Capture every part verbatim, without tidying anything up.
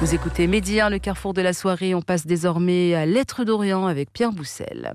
Vous écoutez Média, le carrefour de la soirée. On passe désormais à Lettres d'Orient avec Pierre Boussel.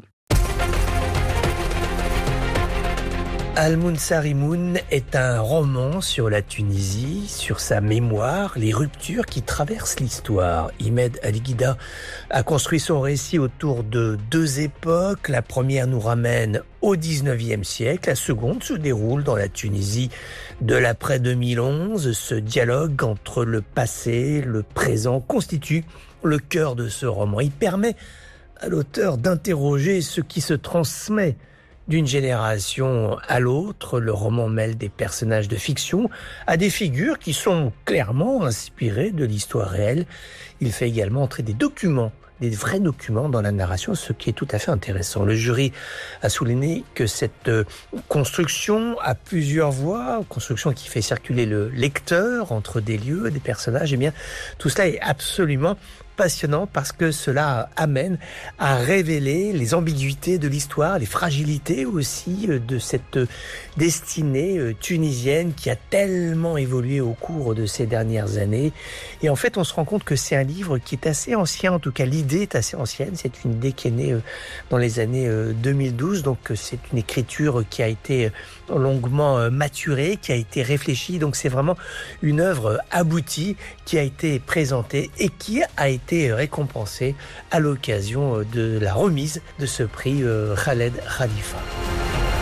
Al-Munsarimoun est un roman sur la Tunisie, sur sa mémoire, les ruptures qui traversent l'histoire. Imed Al-Ghida a construit son récit autour de deux époques. La première nous ramène au dix-neuvième siècle, la seconde se déroule dans la Tunisie de l'après deux mille onze. Ce dialogue entre le passé et le présent constitue le cœur de ce roman. Il permet à l'auteur d'interroger ce qui se transmet d'une génération à l'autre. Le roman mêle des personnages de fiction à des figures qui sont clairement inspirées de l'histoire réelle. Il fait également entrer des documents, des vrais documents dans la narration, ce qui est tout à fait intéressant. Le jury a souligné que cette construction a plusieurs voies, construction qui fait circuler le lecteur entre des lieux, des personnages, et bien tout cela est absolument passionnant parce que cela amène à révéler les ambiguïtés de l'histoire, les fragilités aussi de cette destinée tunisienne qui a tellement évolué au cours de ces dernières années. Et en fait, on se rend compte que c'est un livre qui est assez ancien, en tout cas l'idée est assez ancienne. C'est une idée qui est née dans les années deux mille douze, donc c'est une écriture qui a été longuement maturée, qui a été réfléchie. Donc c'est vraiment une œuvre aboutie qui a été présentée et qui a été récompensé à l'occasion de la remise de ce prix Khaled Khalifa.